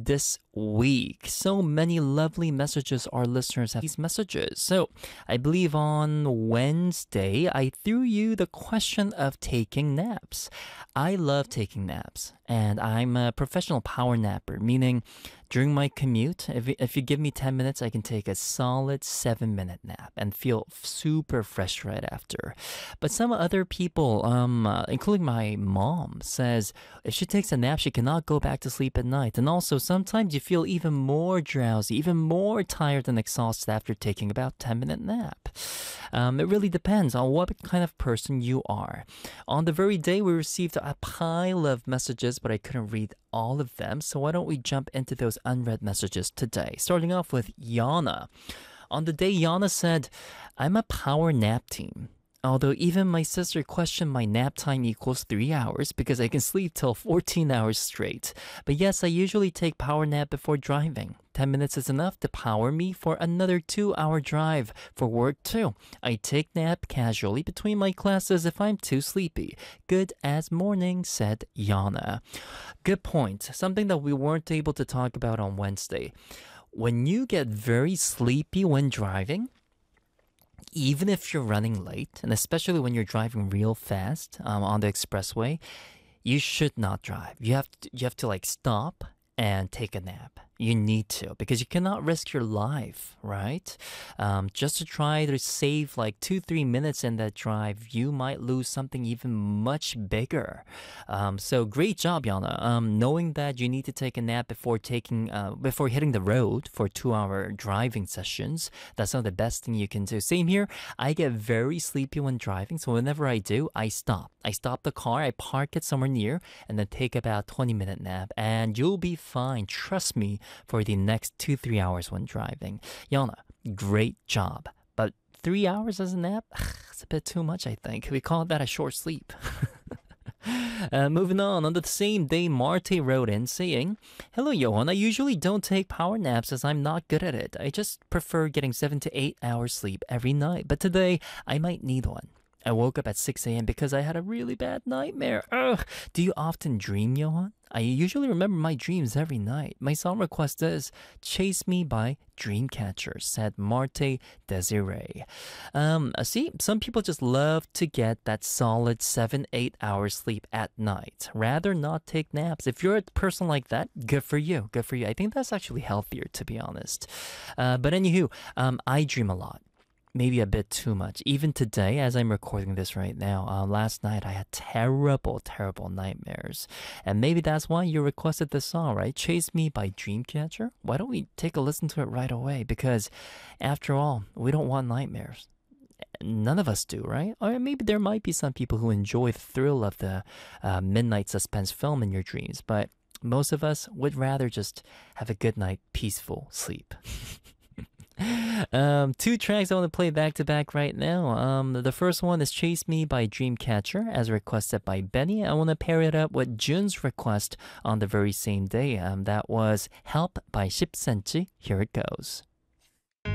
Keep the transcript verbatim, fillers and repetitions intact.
this week. So many lovely messages our listeners have these messages. So I believe on Wednesday, I threw you the question of taking naps. I love taking naps, and I'm a professional power napper, meaning during my commute, if, if you give me ten minutes, I can take a solid seven minute nap and feel super fresh right after. But some other people, um, uh, including my mom, says if she takes a nap, she cannot go back to sleep at night. And also, sometimes you feel even more drowsy, even more tired and exhausted after taking about ten minute nap. Um, it really depends on what kind of person you are. On the very day, we received a pile of messages, but I couldn't read all of them. So why don't we jump into those unread messages today? Starting off with Yana. On the day, Yana said, I'm a power nap team. Although even my sister questioned my nap time equals three hours because I can sleep till fourteen hours straight. But yes, I usually take power nap before driving. ten minutes is enough to power me for another two hour drive for work too. I take nap casually between my classes if I'm too sleepy. Good as morning, said Yana. Good point. Something that we weren't able to talk about on Wednesday. When you get very sleepy when driving, even if you're running late, and especially when you're driving real fast um, on the expressway, you should not drive. You have to, you have to like stop and take a nap. You need to, because you cannot risk your life, right? Um, just to try to save like two, three minutes in that drive, you might lose something even much bigger. Um, so great job, Yana. Um, knowing that you need to take a nap before taking, uh, before hitting the road for two-hour driving sessions, that's one of the best thing you can do. Same here. I get very sleepy when driving, so whenever I do, I stop. I stop the car, I park it somewhere near, and then take about twenty-minute nap, and you'll be fine. Trust me. For the next two, three hours when driving. Yana, great job. But three hours as a nap? It's a bit too much, I think. We call that a short sleep. uh, moving on, on the same day, Marte wrote in saying, Hello, Johan. I usually don't take power naps as I'm not good at it. I just prefer getting seven to eight hours sleep every night. But today, I might need one. I woke up at six a.m. because I had a really bad nightmare. Ugh. Do you often dream, Johan? I usually remember my dreams every night. My song request is Chase Me by Dreamcatcher, said Marte Desiree. Um, see, some people just love to get that solid seven, eight hours sleep at night. Rather not take naps. If you're a person like that, good for you. Good for you. I think that's actually healthier, to be honest. Uh, but anywho, um, I dream a lot. Maybe a bit too much. Even today, as I'm recording this right now, uh, last night I had terrible, terrible nightmares. And maybe that's why you requested this song, right? Chase Me by Dreamcatcher? Why don't we take a listen to it right away? Because after all, we don't want nightmares. None of us do, right? Or maybe there might be some people who enjoy the thrill of the uh, midnight suspense film in your dreams. But most of us would rather just have a good night, peaceful sleep. Um, two tracks I want to play back to back right now. Um, the first one is Chase Me by Dreamcatcher, as requested by Benny. I want to pair it up with Jun's request on the very same day. Um, that was Help by ten centimeters. Here it goes.